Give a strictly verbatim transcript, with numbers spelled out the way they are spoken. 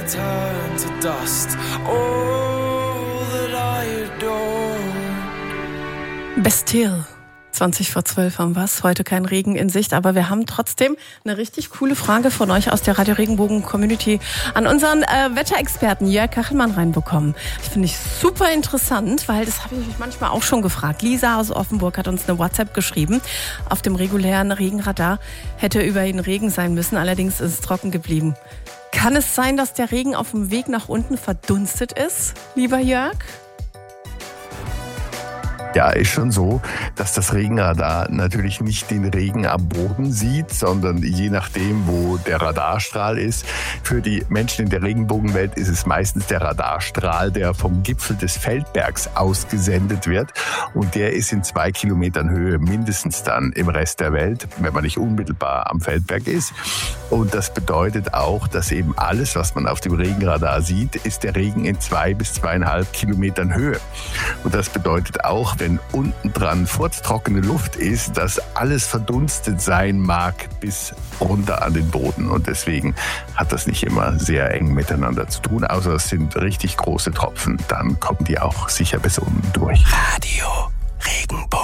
turn to dust. All that I adore. Bastille. zwanzig vor zwölf haben wir es. Heute kein Regen in Sicht, aber wir haben trotzdem eine richtig coole Frage von euch aus der Radio Regenbogen Community an unseren äh, Wetterexperten Jörg Kachelmann reinbekommen. Das finde ich super interessant, weil das habe ich mich manchmal auch schon gefragt. Lisa aus Offenburg hat uns eine WhatsApp geschrieben. Auf dem regulären Regenradar hätte über ihn Regen sein müssen, allerdings ist es trocken geblieben. Kann es sein, dass der Regen auf dem Weg nach unten verdunstet ist, lieber Jörg? Ja, ist schon so, dass das Regenradar natürlich nicht den Regen am Boden sieht, sondern je nachdem, wo der Radarstrahl ist. Für die Menschen in der Regenbogenwelt ist es meistens der Radarstrahl, der vom Gipfel des Feldbergs ausgesendet wird. Und der ist in zwei Kilometern Höhe mindestens dann im Rest der Welt, wenn man nicht unmittelbar am Feldberg ist. Und das bedeutet auch, dass eben alles, was man auf dem Regenradar sieht, ist der Regen in zwei bis zweieinhalb Kilometern Höhe. Und das bedeutet auch, wenn unten dran furztrockene Luft ist, dass alles verdunstet sein mag bis runter an den Boden. Und deswegen hat das nicht immer sehr eng miteinander zu tun, außer es sind richtig große Tropfen. Dann kommen die auch sicher bis unten durch. Radio Regenbogen.